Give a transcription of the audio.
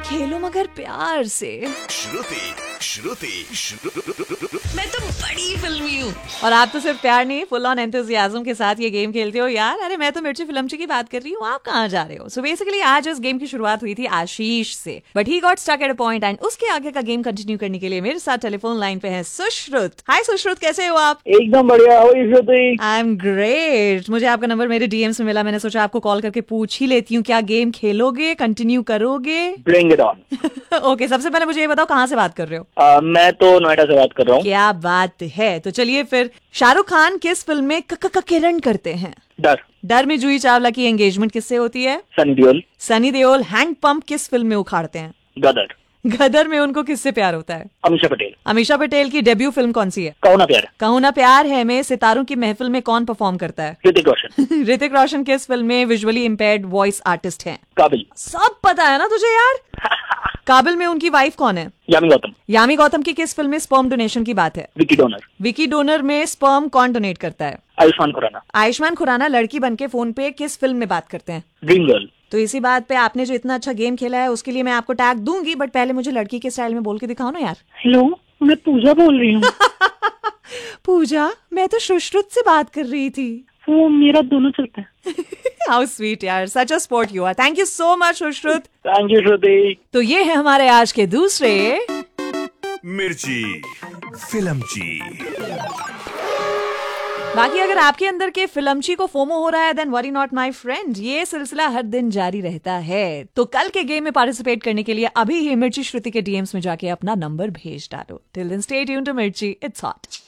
खेलो मगर प्यार से। मैं तो बड़ी फिल्मी हूँ। और आप तो सिर्फ प्यार नहीं, फुल ऑन एंथुसियाज्म के साथ ये गेम खेलते हो यार। अरे मैं तो मिर्ची फिल्मची की बात कर रही हूँ, आप कहाँ जा रहे हो? सो बेसिकली आज इस गेम की शुरुआत हुई थी आशीष से, but he got stuck at a point and उसके आगे का गेम कंटिन्यू करने के लिए मेरे साथ टेलीफोन लाइन पे है सुश्रुत। हाय सुश्रुत, कैसे हो आप? एकदम बढ़िया। I am great. मुझे आपका नंबर मेरे डीएम्स में मिला, मैंने सोचा आपको कॉल करके पूछ ही लेती हूँ, क्या गेम खेलोगे, कंटिन्यू करोगे? Bring it on. ओके, सबसे पहले मुझे ये बताओ कहाँ से बात कर रहे हो? मैं तो नोएडा से बात कर रहा हूँ। क्या बात है। तो चलिए फिर, शाहरुख खान किस फिल्म में किरण करते हैं? डर में जूही चावला की एंगेजमेंट किससे होती है? सनी देओल हैंड पंप किस फिल्म में उखाड़ते हैं? गदर में उनको किससे प्यार होता है? अमीषा पटेल की डेब्यू फिल्म कौन सी है? कहूँ ना प्यार है में सितारों की महफिल में कौन परफॉर्म करता है? ऋतिक रोशन किस फिल्म में विजुअली इम्पेयर्ड वॉइस आर्टिस्ट हैं? काबिल। सब पता है ना तुझे यार। काबिल में उनकी वाइफ कौन है? यामी गौतम की किस फिल्म में स्पर्म डोनेशन की बात है? विकी डोनर में स्पर्म कौन डोनेट करता है? आयुष्मान खुराना लड़की बनके फोन पे किस फिल्म में बात करते हैं? Dream girl. तो इसी बात पे आपने जो इतना अच्छा गेम खेला है उसके लिए मैं आपको टैग दूंगी, बट पहले मुझे लड़की के स्टाइल में बोल के दिखाओ ना यार। हेलो, मैं पूजा बोल रही हूँ। पूजा, मैं तो सुश्रुत से बात कर रही थी। वो मेरा दोनों चलता है। हाउ स्वीट यार, सच a sport you are. Thank you so much Sushruta. Thank you श्रुति। तो ये है हमारे आज के दूसरे मिर्ची फिल्मची। बाकी अगर आपके अंदर के फिल्मची को फोमो हो रहा है, then worry not my friend, ये सिलसिला हर दिन जारी रहता है। तो कल के गेम में पार्टिसिपेट करने के लिए अभी ही मिर्ची श्रुति के डीएम्स में जाके अपना नंबर भेज डालो। Till then stay tuned to मिर्ची, इट्स हॉट।